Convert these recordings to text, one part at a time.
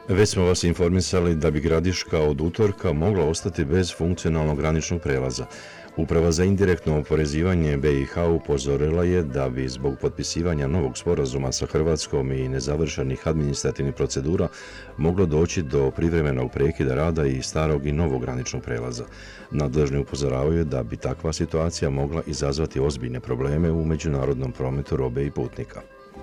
Već smo vas informisali da bi Gradiška od utorka mogla ostati bez funkcionalnog graničnog prelaza. Uprava za indirektno oporezivanje BiH upozorila je da bi zbog potpisivanja novog sporazuma sa Hrvatskom i nezavršenih administrativnih procedura moglo doći do privremenog prekida rada i starog i novog graničnog prelaza. Nadležni upozoravaju da bi takva situacija mogla izazvati ozbiljne probleme u međunarodnom prometu robe i putnika.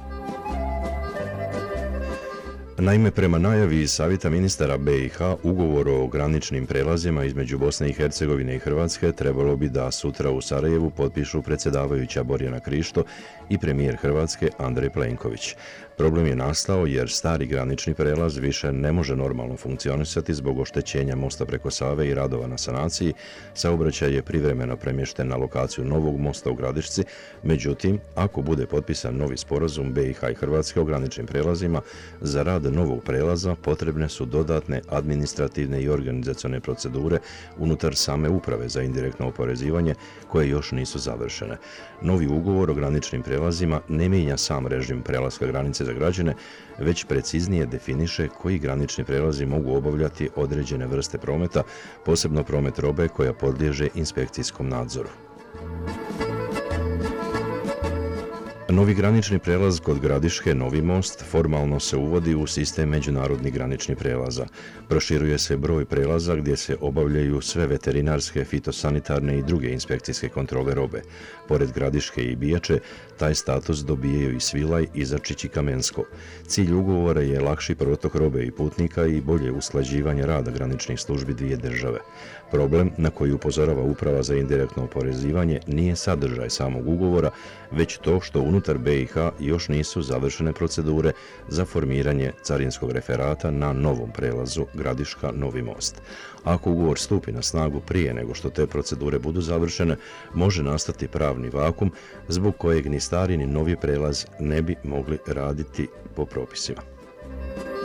Naime, prema najavi iz Savjeta ministara BiH, ugovor o graničnim prelazima između Bosne i Hercegovine i Hrvatske trebalo bi da sutra u Sarajevu potpišu predsjedavajuća Borjana Krišto i premijer Hrvatske Andrej Plenković. Problem je nastao jer stari granični prelaz više ne može normalno funkcionisati zbog oštećenja mosta preko Save i radova na sanaciji. Saobraćaj je privremeno premješten na lokaciju novog mosta u Gradišci. Međutim, ako bude potpisan novi sporazum BiH i Hrvatske o graničnim prelazima, za rad novog prelaza potrebne su dodatne administrativne i organizacione procedure unutar same uprave za indirektno oporezivanje koje još nisu završene. Novi ugovor o graničnim prelazima ne mijenja sam režim prelaska granice za građane, već preciznije definiše koji granični prelazi mogu obavljati određene vrste prometa, posebno promet robe koja podliježe inspekcijskom nadzoru. Novi granični prelaz kod Gradiške, Novi most, formalno se uvodi u sistem međunarodnih graničnih prelaza. Proširuje se broj prelaza gdje se obavljaju sve veterinarske, fitosanitarne i druge inspekcijske kontrole robe. Pored Gradiške i Bijače, taj status dobijaju i Svilaj, Izačić i Kamensko. Cilj ugovora je lakši protok robe i putnika i bolje usklađivanje rada graničnih službi dvije države. Problem na koji upozorava Uprava za indirektno oporezivanje nije sadržaj samog ugovora, već to što unutar BiH još nisu završene procedure za formiranje carinskog referata na novom prelazu Gradiška Novi most. Ako ugovor stupi na snagu prije nego što te procedure budu završene, može nastati pravni vakum zbog kojeg ni stari ni novi prelaz ne bi mogli raditi po propisima.